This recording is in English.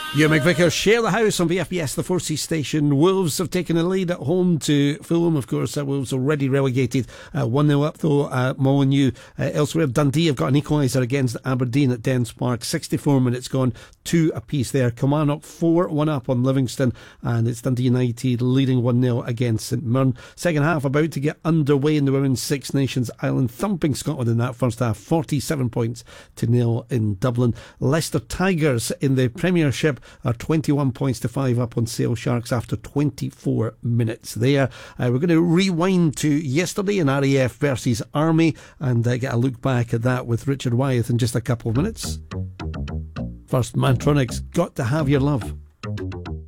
Hugh McVicker share the house on VFBS, the 4C station. Wolves have taken a lead at home to Fulham. Of course, Wolves already relegated 1-0 up though at Molineux. Elsewhere, Dundee have got an equaliser against Aberdeen at Dens Park. 64 minutes gone, 2 apiece there. Kilmarnock 4-1 up on Livingston, and it's Dundee United leading 1-0 against St Mirren. Second half about to get underway in the Women's Six Nations Island, thumping Scotland in that first half, 47 points to 0 in Dublin. Leicester Tigers in the Premiership are 21 points to 5 up on Sale Sharks after 24 minutes there. We're going to rewind to yesterday in RAF versus Army and get a look back at that with Richard Wyeth in just a couple of minutes. First, Mantronix, Got to Have Your Love.